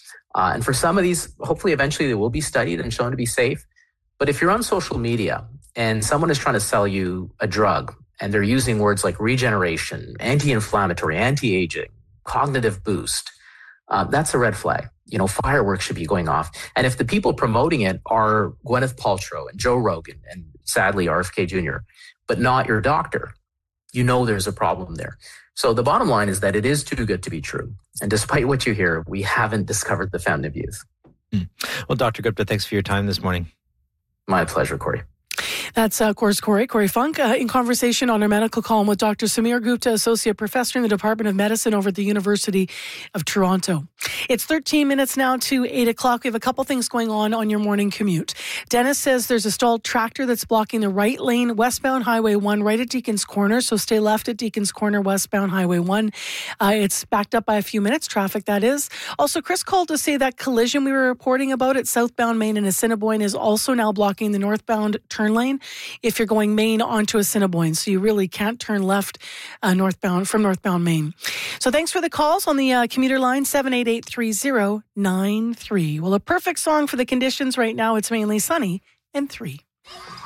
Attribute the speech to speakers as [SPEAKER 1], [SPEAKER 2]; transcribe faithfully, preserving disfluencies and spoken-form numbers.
[SPEAKER 1] Uh, and for some of these, hopefully eventually they will be studied and shown to be safe. But if you're on social media and someone is trying to sell you a drug and they're using words like regeneration, anti-inflammatory, anti-aging, cognitive boost, uh, that's a red flag. You know, fireworks should be going off. And if the people promoting it are Gwyneth Paltrow and Joe Rogan and sadly R F K Junior, but not your doctor, you know there's a problem there. So the bottom line is that it is too good to be true. And despite what you hear, we haven't discovered the fountain of youth.
[SPEAKER 2] Mm. Well, Doctor Gupta, thanks for your time this morning.
[SPEAKER 1] My pleasure, Corey.
[SPEAKER 3] That's, uh, of course, Corey, Corey Funk, uh, in conversation on our medical column with Doctor Samir Gupta, Associate Professor in the Department of Medicine over at the University of Toronto. It's thirteen minutes now to eight o'clock. We have a couple things going on on your morning commute. Dennis says there's a stalled tractor that's blocking the right lane, westbound Highway one, right at Deacon's Corner. So stay left at Deacon's Corner, westbound Highway one. Uh, it's backed up by a few minutes, traffic that is. Also, Chris called to say that collision we were reporting about at southbound Main and Assiniboine is also now blocking the northbound turn lane if you're going Main onto Assiniboine. So you really can't turn left uh, northbound from northbound Main. So thanks for the calls on the uh, commuter line, seven eight eight three zero nine three. Well, a perfect song for the conditions right now. It's mainly sunny and three.